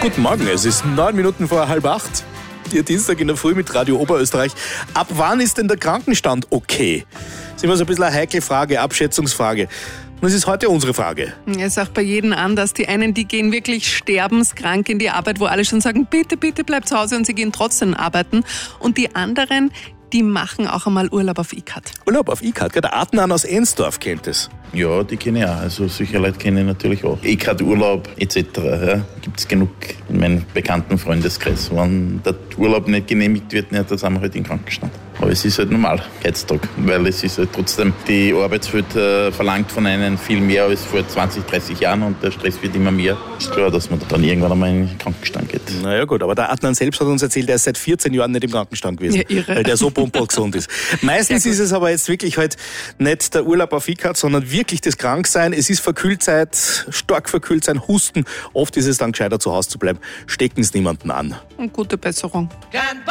Guten Morgen, es ist 9 Minuten vor 7:30. Ihr Dienstag in der Früh mit Radio Oberösterreich. Ab wann ist denn der Krankenstand okay? Das ist immer so ein bisschen eine heikle Frage, Abschätzungsfrage. Und das ist heute unsere Frage. Es ist auch bei jedem anders. Die einen, die gehen wirklich sterbenskrank in die Arbeit, wo alle schon sagen, bitte, bitte bleib zu Hause, und sie gehen trotzdem arbeiten. Und die anderen, die machen auch einmal Urlaub auf ICAT. Urlaub auf ICAT, der Adnan aus Ensdorf kennt es. Ja, die kenne ich auch. Also solche Leute kenne ich natürlich auch. ICAT-Urlaub etc. Ja, gibt es genug in meinem bekannten Freundeskreis. Wenn der Urlaub nicht genehmigt wird, dann sind wir halt im Krankenstand. Aber es ist halt normal, Heiztag, weil es ist halt trotzdem, die Arbeitswelt verlangt von einem viel mehr als vor 20, 30 Jahren und der Stress wird immer mehr. Ist klar, dass man dann irgendwann einmal in den Krankenstand geht. Naja gut, aber der Adnan selbst hat uns erzählt, er ist seit 14 Jahren nicht im Krankenstand gewesen, ja, irre. weil der so gesund ist. Meistens ist es aber jetzt wirklich halt nicht der Urlaub auf ICAT, sondern wirklich das Kranksein. Es ist Verkühltheit, stark verkühlt sein, Husten. Oft ist es dann gescheiter, zu Hause zu bleiben. Stecken es niemanden an. Und gute Besserung.